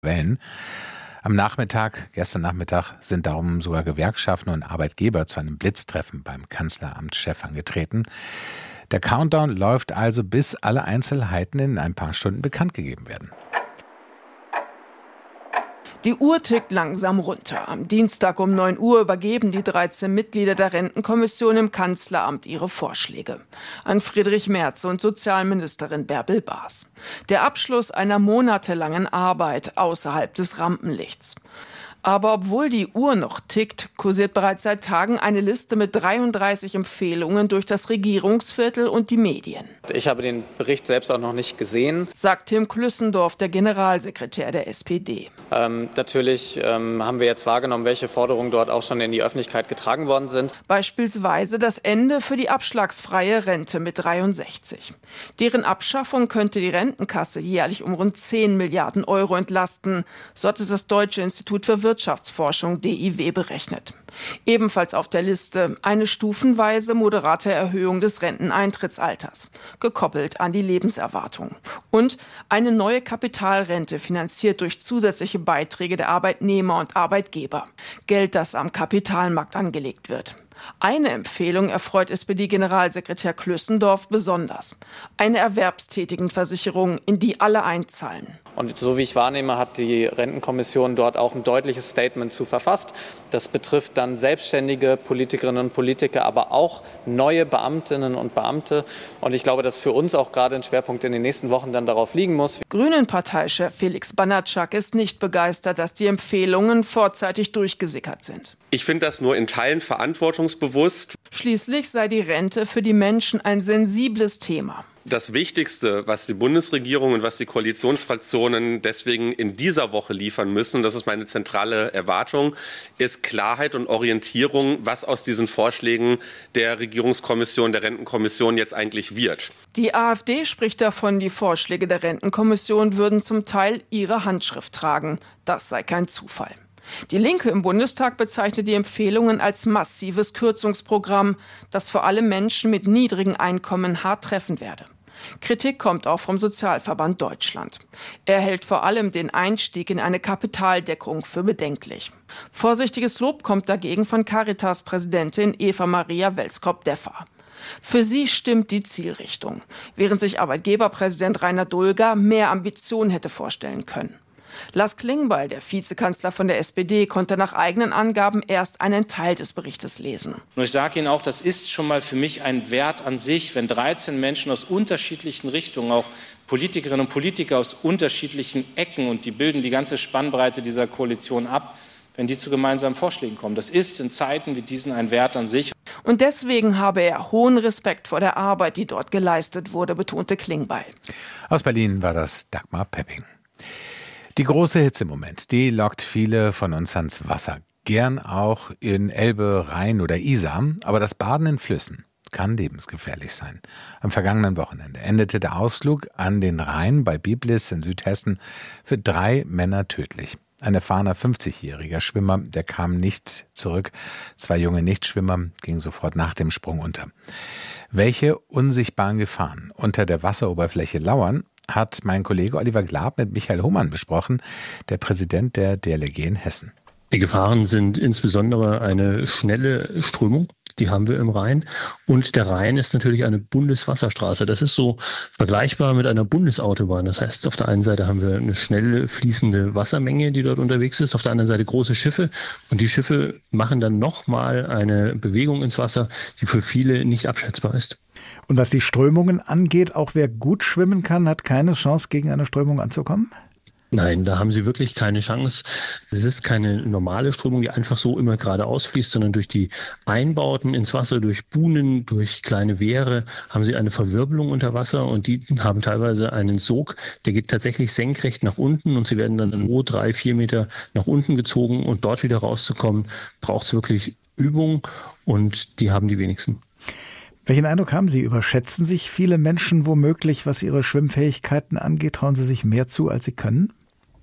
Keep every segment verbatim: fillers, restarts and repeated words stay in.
Wellen. Am Nachmittag, gestern Nachmittag, sind darum sogar Gewerkschaften und Arbeitgeber zu einem Blitztreffen beim Kanzleramtschef angetreten. Der Countdown läuft also, bis alle Einzelheiten in ein paar Stunden bekannt gegeben werden. Die Uhr tickt langsam runter. Am Dienstag um neun Uhr übergeben die dreizehn Mitglieder der Rentenkommission im Kanzleramt ihre Vorschläge an Friedrich Merz und Sozialministerin Bärbel Baas. Der Abschluss einer monatelangen Arbeit außerhalb des Rampenlichts. Aber obwohl die Uhr noch tickt, kursiert bereits seit Tagen eine Liste mit dreiunddreißig Empfehlungen durch das Regierungsviertel und die Medien. Ich habe den Bericht selbst auch noch nicht gesehen, sagt Tim Klüssendorf, der Generalsekretär der S P D. Ähm, natürlich ähm, haben wir jetzt wahrgenommen, welche Forderungen dort auch schon in die Öffentlichkeit getragen worden sind. Beispielsweise das Ende für die abschlagsfreie Rente mit dreiundsechzig. Deren Abschaffung könnte die Rentenkasse jährlich um rund zehn Milliarden Euro entlasten, so hat es das Deutsche Institut für Wirtschaftsforschung D I W berechnet. Ebenfalls auf der Liste eine stufenweise moderate Erhöhung des Renteneintrittsalters, gekoppelt an die Lebenserwartung. Und eine neue Kapitalrente, finanziert durch zusätzliche Beiträge der Arbeitnehmer und Arbeitgeber. Geld, das am Kapitalmarkt angelegt wird. Eine Empfehlung erfreut S P D-Generalsekretär Klüssendorf besonders. Eine Erwerbstätigenversicherung, in die alle einzahlen. Und so wie ich wahrnehme, hat die Rentenkommission dort auch ein deutliches Statement zu verfasst. Das betrifft dann selbstständige Politikerinnen und Politiker, aber auch neue Beamtinnen und Beamte. Und ich glaube, dass für uns auch gerade ein Schwerpunkt in den nächsten Wochen dann darauf liegen muss. Grünen-Parteichef Felix Banatschak ist nicht begeistert, dass die Empfehlungen vorzeitig durchgesickert sind. Ich finde das nur in Teilen verantwortungsbewusst. Schließlich sei die Rente für die Menschen ein sensibles Thema. Das Wichtigste, was die Bundesregierung und was die Koalitionsfraktionen deswegen in dieser Woche liefern müssen, und das ist meine zentrale Erwartung, ist Klarheit und Orientierung, was aus diesen Vorschlägen der Regierungskommission, der Rentenkommission jetzt eigentlich wird. Die AfD spricht davon, die Vorschläge der Rentenkommission würden zum Teil ihre Handschrift tragen. Das sei kein Zufall. Die Linke im Bundestag bezeichnet die Empfehlungen als massives Kürzungsprogramm, das vor allem Menschen mit niedrigen Einkommen hart treffen werde. Kritik kommt auch vom Sozialverband Deutschland. Er hält vor allem den Einstieg in eine Kapitaldeckung für bedenklich. Vorsichtiges Lob kommt dagegen von Caritas-Präsidentin Eva Maria Welskop-Deffer. Für sie stimmt die Zielrichtung, während sich Arbeitgeberpräsident Rainer Dulger mehr Ambition hätte vorstellen können. Lars Klingbeil, der Vizekanzler von der S P D, konnte nach eigenen Angaben erst einen Teil des Berichtes lesen. Und ich sage Ihnen auch, das ist schon mal für mich ein Wert an sich, wenn dreizehn Menschen aus unterschiedlichen Richtungen, auch Politikerinnen und Politiker aus unterschiedlichen Ecken, und die bilden die ganze Spannbreite dieser Koalition ab, wenn die zu gemeinsamen Vorschlägen kommen. Das ist in Zeiten wie diesen ein Wert an sich. Und deswegen habe er hohen Respekt vor der Arbeit, die dort geleistet wurde, betonte Klingbeil. Aus Berlin war das Dagmar Pepping. Die große Hitze im Moment, die lockt viele von uns ans Wasser. Gern auch in Elbe, Rhein oder Isar. Aber das Baden in Flüssen kann lebensgefährlich sein. Am vergangenen Wochenende endete der Ausflug an den Rhein bei Biblis in Südhessen für drei Männer tödlich. Ein erfahrener fünfzigjähriger Schwimmer, der kam nicht zurück. Zwei junge Nichtschwimmer gingen sofort nach dem Sprung unter. Welche unsichtbaren Gefahren unter der Wasseroberfläche lauern, hat mein Kollege Oliver Glab mit Michael Hohmann besprochen, der Präsident der D L R G in Hessen. Die Gefahren sind insbesondere eine schnelle Strömung, die haben wir im Rhein. Und der Rhein ist natürlich eine Bundeswasserstraße. Das ist so vergleichbar mit einer Bundesautobahn. Das heißt, auf der einen Seite haben wir eine schnelle fließende Wassermenge, die dort unterwegs ist, auf der anderen Seite große Schiffe. Und die Schiffe machen dann nochmal eine Bewegung ins Wasser, die für viele nicht abschätzbar ist. Und was die Strömungen angeht, auch wer gut schwimmen kann, hat keine Chance, gegen eine Strömung anzukommen? Nein, da haben sie wirklich keine Chance. Es ist keine normale Strömung, die einfach so immer geradeaus fließt, sondern durch die Einbauten ins Wasser, durch Buhnen, durch kleine Wehre haben sie eine Verwirbelung unter Wasser, und die haben teilweise einen Sog, der geht tatsächlich senkrecht nach unten, und sie werden dann zwei, drei, vier Meter nach unten gezogen, und dort wieder rauszukommen, braucht es wirklich Übung, und die haben die wenigsten. Welchen Eindruck haben Sie? Überschätzen sich viele Menschen womöglich, was ihre Schwimmfähigkeiten angeht? Trauen sie sich mehr zu, als sie können?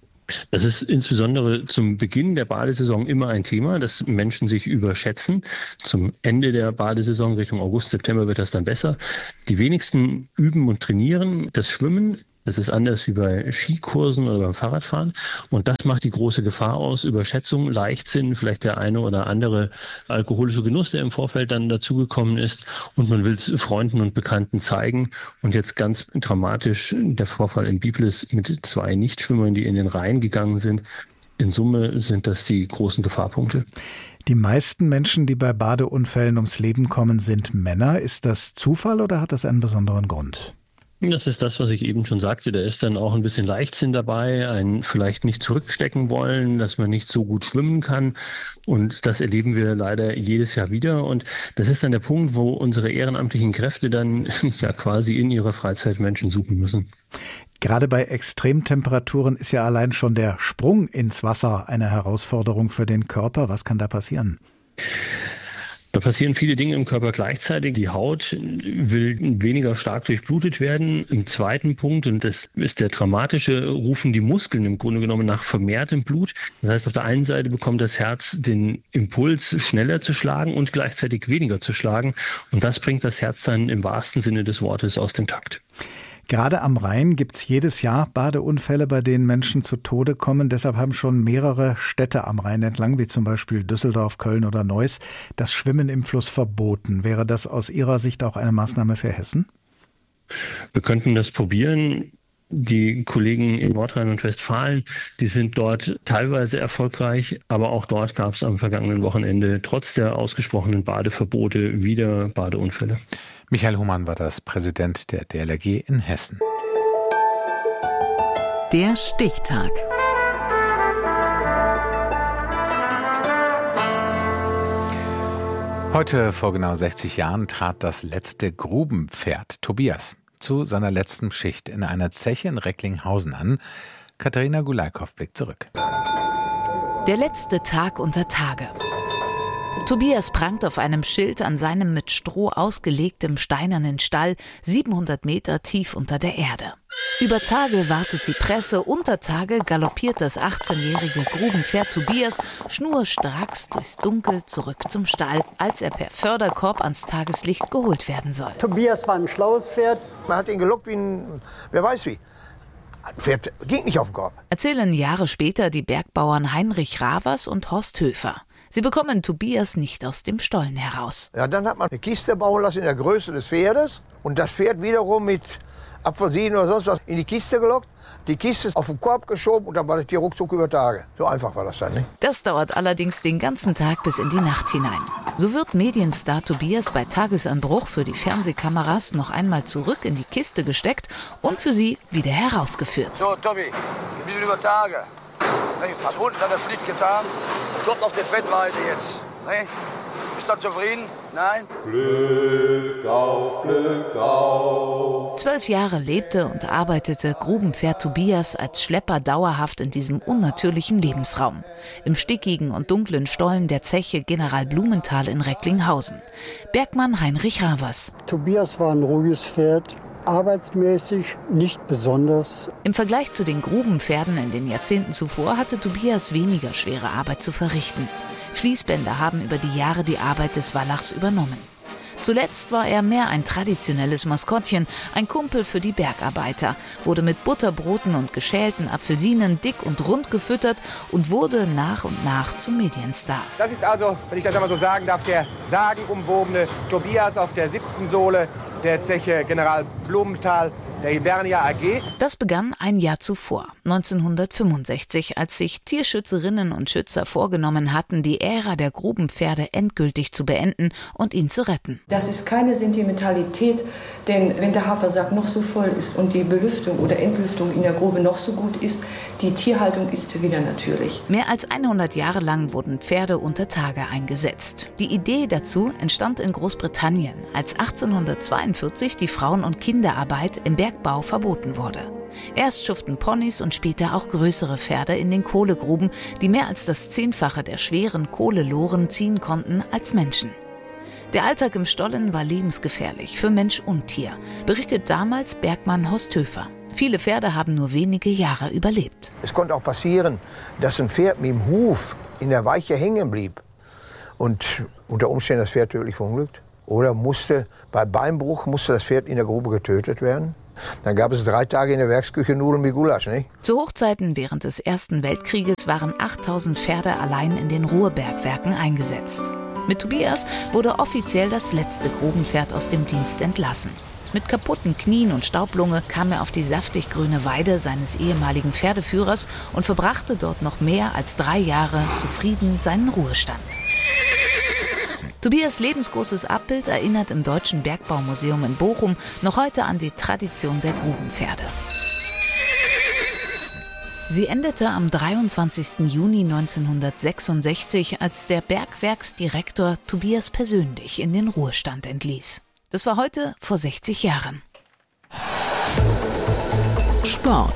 Das ist insbesondere zum Beginn der Badesaison immer ein Thema, dass Menschen sich überschätzen. Zum Ende der Badesaison, Richtung August, September, wird das dann besser. Die wenigsten üben und trainieren das Schwimmen. Das ist anders wie bei Skikursen oder beim Fahrradfahren. Und das macht die große Gefahr aus. Überschätzung, Leichtsinn, vielleicht der eine oder andere alkoholische Genuss, der im Vorfeld dann dazugekommen ist. Und man will es Freunden und Bekannten zeigen. Und jetzt ganz dramatisch der Vorfall in Biblis mit zwei Nichtschwimmern, die in den Rhein gegangen sind. In Summe sind das die großen Gefahrpunkte. Die meisten Menschen, die bei Badeunfällen ums Leben kommen, sind Männer. Ist das Zufall oder hat das einen besonderen Grund? Das ist das, was ich eben schon sagte. Da ist dann auch ein bisschen Leichtsinn dabei, ein vielleicht nicht zurückstecken wollen, dass man nicht so gut schwimmen kann. Und das erleben wir leider jedes Jahr wieder. Und das ist dann der Punkt, wo unsere ehrenamtlichen Kräfte dann ja quasi in ihrer Freizeit Menschen suchen müssen. Gerade bei Extremtemperaturen ist ja allein schon der Sprung ins Wasser eine Herausforderung für den Körper. Was kann da passieren? Da passieren viele Dinge im Körper gleichzeitig. Die Haut will weniger stark durchblutet werden. Im zweiten Punkt, und das ist der dramatische, rufen die Muskeln im Grunde genommen nach vermehrtem Blut. Das heißt, auf der einen Seite bekommt das Herz den Impuls, schneller zu schlagen und gleichzeitig weniger zu schlagen. Und das bringt das Herz dann im wahrsten Sinne des Wortes aus dem Takt. Gerade am Rhein gibt es jedes Jahr Badeunfälle, bei denen Menschen zu Tode kommen. Deshalb haben schon mehrere Städte am Rhein entlang, wie zum Beispiel Düsseldorf, Köln oder Neuss, das Schwimmen im Fluss verboten. Wäre das aus Ihrer Sicht auch eine Maßnahme für Hessen? Wir könnten das probieren. Die Kollegen in Nordrhein und Westfalen, die sind dort teilweise erfolgreich, aber auch dort gab es am vergangenen Wochenende trotz der ausgesprochenen Badeverbote wieder Badeunfälle. Michael Humann war das, Präsident der D L R G in Hessen. Der Stichtag. Heute vor genau sechzig Jahren trat das letzte Grubenpferd Tobias zu seiner letzten Schicht in einer Zeche in Recklinghausen an. Katharina Gulaikow blickt zurück. Der letzte Tag unter Tage. Tobias prangt auf einem Schild an seinem mit Stroh ausgelegtem steinernen Stall, siebenhundert Meter tief unter der Erde. Über Tage wartet die Presse, unter Tage galoppiert das achtzehnjährige Grubenpferd Tobias schnurstracks durchs Dunkel zurück zum Stall, als er per Förderkorb ans Tageslicht geholt werden soll. Tobias war ein schlaues Pferd. Man hat ihn gelockt wie ein, wer weiß wie. Ein Pferd ging nicht auf den Korb. Erzählen Jahre später die Bergbauern Heinrich Ravers und Horst Höfer. Sie bekommen Tobias nicht aus dem Stollen heraus. Ja, dann hat man eine Kiste bauen lassen in der Größe des Pferdes und das Pferd wiederum mit Apfelsinen oder sonst was in die Kiste gelockt, die Kiste auf den Korb geschoben und dann war das Tier ruckzuck über Tage. So einfach war das dann, nicht? Das dauert allerdings den ganzen Tag bis in die Nacht hinein. So wird Medienstar Tobias bei Tagesanbruch für die Fernsehkameras noch einmal zurück in die Kiste gesteckt und für sie wieder herausgeführt. So, Tobi, wir müssen über Tage. Nee, hast unten an der Pflicht getan und kommt auf die Fettweide jetzt. Nee? Bist du zufrieden? Nein? Glück auf, Glück auf. Zwölf Jahre lebte und arbeitete Grubenpferd Tobias als Schlepper dauerhaft in diesem unnatürlichen Lebensraum. Im stickigen und dunklen Stollen der Zeche General Blumenthal in Recklinghausen. Bergmann Heinrich Ravers. Tobias war ein ruhiges Pferd. Arbeitsmäßig nicht besonders. Im Vergleich zu den Grubenpferden in den Jahrzehnten zuvor hatte Tobias weniger schwere Arbeit zu verrichten. Fließbänder haben über die Jahre die Arbeit des Wallachs übernommen. Zuletzt war er mehr ein traditionelles Maskottchen, ein Kumpel für die Bergarbeiter, wurde mit Butterbroten und geschälten Apfelsinen dick und rund gefüttert und wurde nach und nach zum Medienstar. Das ist also, wenn ich das einmal so sagen darf, der sagenumwobene Tobias auf der siebten Sohle der Zeche General Blumenthal der Hibernia A G. Das begann ein Jahr zuvor, neunzehnhundertfünfundsechzig, als sich Tierschützerinnen und Schützer vorgenommen hatten, die Ära der Grubenpferde endgültig zu beenden und ihn zu retten. Das ist keine Sentimentalität, denn wenn der Hafersack noch so voll ist und die Belüftung oder Entlüftung in der Grube noch so gut ist, die Tierhaltung ist wieder natürlich. Mehr als hundert Jahre lang wurden Pferde unter Tage eingesetzt. Die Idee dazu entstand in Großbritannien, als achtzehnhundertzweiundvierzig die Frauen- und Kinderarbeit im Bergbau verboten wurde. Erst schuften Ponys und später auch größere Pferde in den Kohlegruben, die mehr als das Zehnfache der schweren Kohleloren ziehen konnten als Menschen. Der Alltag im Stollen war lebensgefährlich für Mensch und Tier, berichtet damals Bergmann Horst Höfer. Viele Pferde haben nur wenige Jahre überlebt. Es konnte auch passieren, dass ein Pferd mit dem Huf in der Weiche hängen blieb und unter Umständen das Pferd tödlich verunglückt. Oder musste bei Beinbruch musste das Pferd in der Grube getötet werden. Dann gab es drei Tage in der Werksküche Nudeln mit Gulasch. Nicht? Zu Hochzeiten während des Ersten Weltkrieges waren achttausend Pferde allein in den Ruhrbergwerken eingesetzt. Mit Tobias wurde offiziell das letzte Grubenpferd aus dem Dienst entlassen. Mit kaputten Knien und Staublunge kam er auf die saftig grüne Weide seines ehemaligen Pferdeführers und verbrachte dort noch mehr als drei Jahre zufrieden seinen Ruhestand. Tobias' lebensgroßes Abbild erinnert im Deutschen Bergbaumuseum in Bochum noch heute an die Tradition der Grubenpferde. Sie endete am dreiundzwanzigsten Juni neunzehnhundertsechsundsechzig, als der Bergwerksdirektor Tobias persönlich in den Ruhestand entließ. Das war heute vor sechzig Jahren. Sport.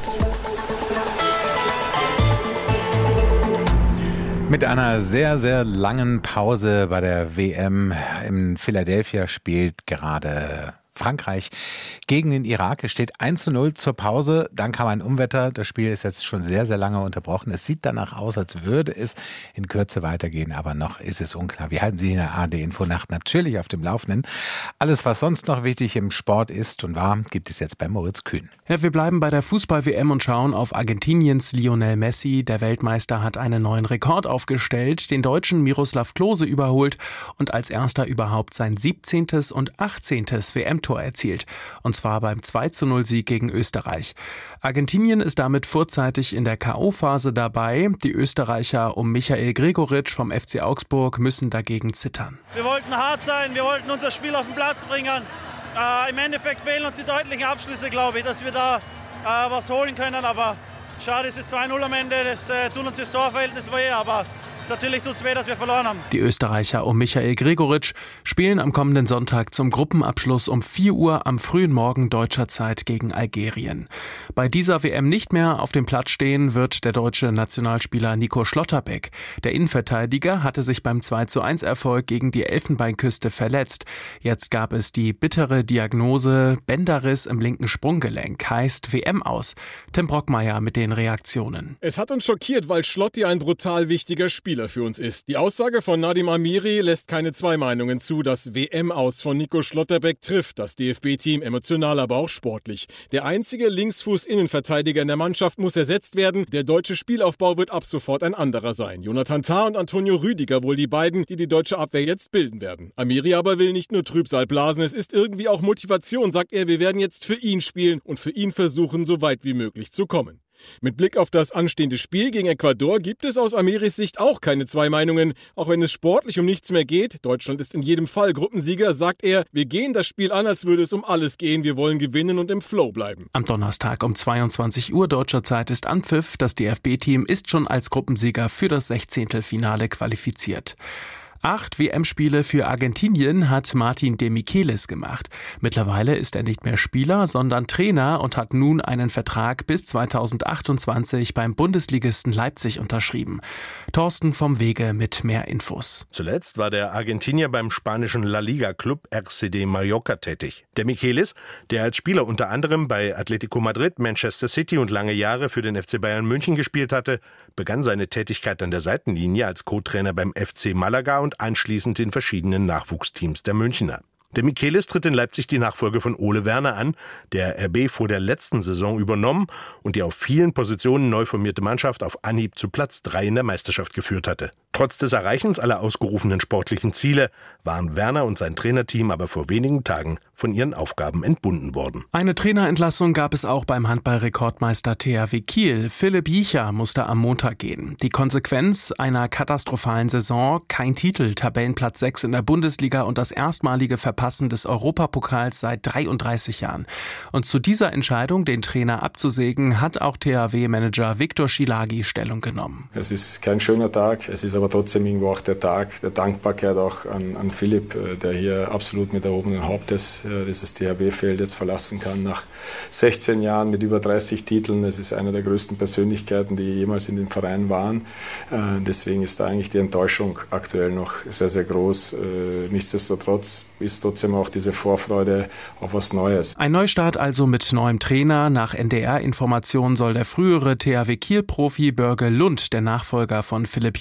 Mit einer sehr, sehr langen Pause bei der W M in Philadelphia spielt gerade Frankreich gegen den Irak. Es steht eins zu null zur Pause. Dann kam ein Unwetter. Das Spiel ist jetzt schon sehr, sehr lange unterbrochen. Es sieht danach aus, als würde es in Kürze weitergehen. Aber noch ist es unklar. Wir halten Sie in der A R D-Infonacht natürlich auf dem Laufenden. Alles, was sonst noch wichtig im Sport ist und war, gibt es jetzt bei Moritz Kühn. Ja, wir bleiben bei der Fußball-W M und schauen auf Argentiniens Lionel Messi. Der Weltmeister hat einen neuen Rekord aufgestellt, den Deutschen Miroslav Klose überholt und als erster überhaupt sein siebzehntes und achtzehntes W M-Tor erzielt, und zwar beim zwei zu null Sieg gegen Österreich. Argentinien ist damit vorzeitig in der K O-Phase dabei. Die Österreicher um Michael Gregoritsch vom F C Augsburg müssen dagegen zittern. Wir wollten hart sein, wir wollten unser Spiel auf den Platz bringen. Äh, Im Endeffekt fehlen uns die deutlichen Abschlüsse, glaube ich, dass wir da äh, was holen können. Aber schade, es ist zwei null am Ende, das äh, tut uns das Torverhältnis weh, aber natürlich tut es weh, dass wir verloren haben. Die Österreicher um Michael Gregoritsch spielen am kommenden Sonntag zum Gruppenabschluss um vier Uhr am frühen Morgen deutscher Zeit gegen Algerien. Bei dieser W M nicht mehr auf dem Platz stehen wird der deutsche Nationalspieler Nico Schlotterbeck. Der Innenverteidiger hatte sich beim zwei zu eins Erfolg gegen die Elfenbeinküste verletzt. Jetzt gab es die bittere Diagnose Bänderriss im linken Sprunggelenk, heißt W M aus. Tim Brockmeier mit den Reaktionen. Es hat uns schockiert, weil Schlotti ein brutal wichtiger Spieler für uns ist. Die Aussage von Nadim Amiri lässt keine zwei Meinungen zu. Das W M-Aus von Nico Schlotterbeck trifft das D F B-Team emotional, aber auch sportlich. Der einzige Linksfuß-Innenverteidiger in der Mannschaft muss ersetzt werden. Der deutsche Spielaufbau wird ab sofort ein anderer sein. Jonathan Tah und Antonio Rüdiger wohl die beiden, die die deutsche Abwehr jetzt bilden werden. Amiri aber will nicht nur Trübsal blasen, es ist irgendwie auch Motivation, sagt er. Wir werden jetzt für ihn spielen und für ihn versuchen, so weit wie möglich zu kommen. Mit Blick auf das anstehende Spiel gegen Ecuador gibt es aus Amiris Sicht auch keine zwei Meinungen. Auch wenn es sportlich um nichts mehr geht, Deutschland ist in jedem Fall Gruppensieger, sagt er, wir gehen das Spiel an, als würde es um alles gehen. Wir wollen gewinnen und im Flow bleiben. Am Donnerstag um zweiundzwanzig Uhr deutscher Zeit ist Anpfiff. Das D F B-Team ist schon als Gruppensieger für das Sechzehntelfinale qualifiziert. Acht W M-Spiele für Argentinien hat Martin de Michelis gemacht. Mittlerweile ist er nicht mehr Spieler, sondern Trainer und hat nun einen Vertrag bis zweitausendachtundzwanzig beim Bundesligisten Leipzig unterschrieben. Thorsten vom Wege mit mehr Infos. Zuletzt war der Argentinier beim spanischen La Liga-Club R C D Mallorca tätig. Der Michelis, der als Spieler unter anderem bei Atletico Madrid, Manchester City und lange Jahre für den F C Bayern München gespielt hatte, begann seine Tätigkeit an der Seitenlinie als Co-Trainer beim F C Malaga und anschließend in verschiedenen Nachwuchsteams der Münchner. Der Michelis tritt in Leipzig die Nachfolge von Ole Werner an, der R B vor der letzten Saison übernommen und die auf vielen Positionen neu formierte Mannschaft auf Anhieb zu Platz drei in der Meisterschaft geführt hatte. Trotz des Erreichens aller ausgerufenen sportlichen Ziele waren Werner und sein Trainerteam aber vor wenigen Tagen von ihren Aufgaben entbunden worden. Eine Trainerentlassung gab es auch beim Handballrekordmeister T H W Kiel. Philipp Jicha musste am Montag gehen. Die Konsequenz einer katastrophalen Saison, kein Titel, Tabellenplatz sechs in der Bundesliga und das erstmalige Verpassen des Europapokals seit dreiunddreißig Jahren. Und zu dieser Entscheidung, den Trainer abzusägen, hat auch T H W-Manager Viktor Schilagi Stellung genommen. Es ist kein schöner Tag, es ist aber trotzdem irgendwo auch der Tag der Dankbarkeit auch an, an Philipp, der hier absolut mit erhobenen Hauptes dieses T H W-Feldes verlassen kann. Nach sechzehn Jahren mit über dreißig Titeln, das ist eine der größten Persönlichkeiten, die jemals in dem Verein waren. Deswegen ist da eigentlich die Enttäuschung aktuell noch sehr, sehr groß. Nichtsdestotrotz ist trotzdem auch diese Vorfreude auf was Neues. Ein Neustart also mit neuem Trainer. Nach N D R-Informationen soll der frühere T H W Kiel-Profi Börge Lund der Nachfolger von Philipp Jicha werden.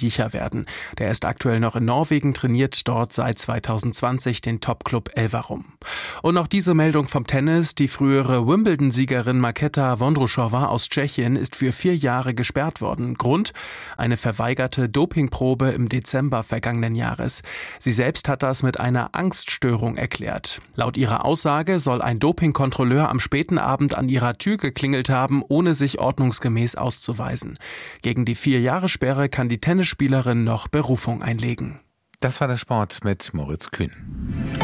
werden. Der ist aktuell noch in Norwegen, trainiert dort seit zweitausendzwanzig den Topclub Elverum. Und noch diese Meldung vom Tennis. Die frühere Wimbledon-Siegerin Markéta Vondroušová aus Tschechien ist für vier Jahre gesperrt worden. Grund? Eine verweigerte Dopingprobe im Dezember vergangenen Jahres. Sie selbst hat das mit einer Angststörung erklärt. Laut ihrer Aussage soll ein Dopingkontrolleur am späten Abend an ihrer Tür geklingelt haben, ohne sich ordnungsgemäß auszuweisen. Gegen die vier Jahre Sperre kann die Tennisspielerin noch Berufung einlegen. Das war der Sport mit Moritz Kühn.